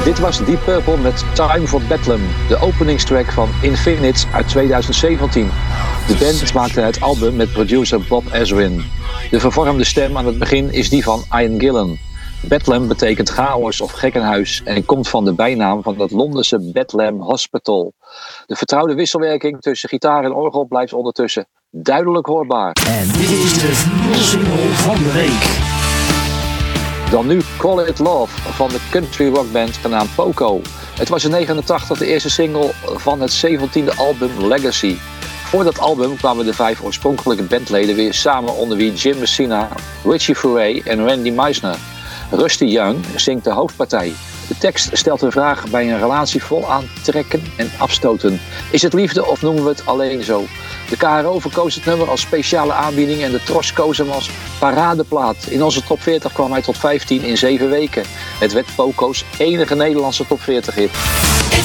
Dit was Deep Purple met Time for Bedlam, de openingstrack van Infinite uit 2017. De band maakte het album met producer Bob Ezrin. De vervormde stem aan het begin is die van Ian Gillan. Bedlam betekent chaos of gekkenhuis en komt van de bijnaam van het Londense Bedlam Hospital. De vertrouwde wisselwerking tussen gitaar en orgel blijft ondertussen duidelijk hoorbaar. En dit is de single van de week. Dan nu Call It Love van de country rockband genaamd Poco. Het was in 1989 de eerste single van het 17e album Legacy. Voor dat album kwamen de 5 oorspronkelijke bandleden weer samen onder wie Jim Messina, Richie Furay en Randy Meisner. Rusty Young zingt de hoofdpartij. De tekst stelt een vraag bij een relatie vol aantrekken en afstoten. Is het liefde of noemen we het alleen zo? De KRO verkoos het nummer als speciale aanbieding en de Tros koos hem als paradeplaat. In onze top 40 kwam hij tot 15 in 7 weken. Het werd Poco's enige Nederlandse top 40 hit.